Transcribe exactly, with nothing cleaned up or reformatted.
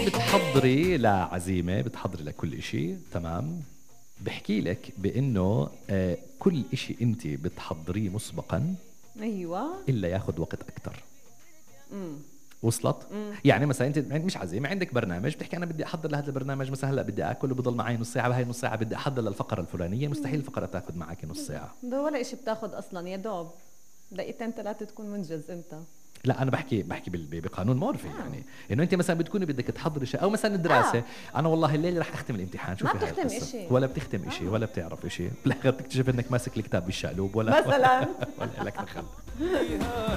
بتحضري لعزيمة، بتحضري لكل إشي، تمام؟ بحكي لك بأنه آه كل إشي أنت بتحضريه مسبقا ايوه. إلا ياخد وقت أكتر. امم وصلت؟ امم يعني مثلا انت مش عزيمه، عندك برنامج بتحكي انا بدي احضر لهذا البرنامج، مثلا هلا بدي اكل وبضل معي نص ساعه، بهاي نص ساعه بدي احضر للفقره الفلانيه، مستحيل الفقره تاخذ معك نص ساعه. ده ولا إشي بتاخد اصلا، يا دوب دقيقتين ثلاثه تكون منجز انت. لا انا بحكي بحكي بال- بقانون مورفي، آه. يعني انه انت مثلا بتكوني بدك تحضري شيء، او مثلا اه الدراسه، انا والله الليله رح اختم الامتحان، ما شوفي هاي بتختم القصه، إشي. ولا بتختم إشي اه ولا بتعرف إشي، بالاخر بتكتشف انك ماسك الكتاب بالشقلوب ولا مثلا ولا لك دخل.